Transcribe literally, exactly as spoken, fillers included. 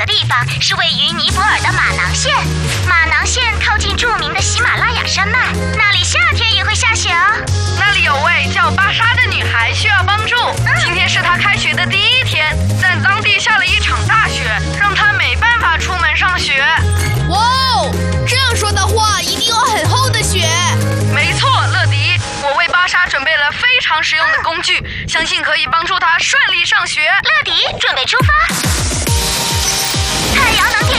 的地方是位于尼泊尔的马囊县。马囊县靠近著名的喜马拉雅山脉，那里夏天也会下雪哦。 那里有位叫巴莎的女孩需要帮助。嗯、今天是她开学的第一天，但当地下了一场大雪，让她没办法出门上学。 哇哦，这样说的话，一定有很厚的雪。 没错，乐迪，我为巴莎准备了非常实用的工具，嗯、相信可以帮助她顺利上学。 乐迪，准备出发。太阳能。